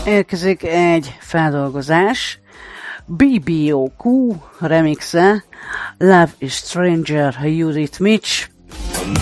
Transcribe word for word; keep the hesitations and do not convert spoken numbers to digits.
Érkezik egy feldolgozás, bé bé o kú remixe, Love is Stranger, Judith Mitch,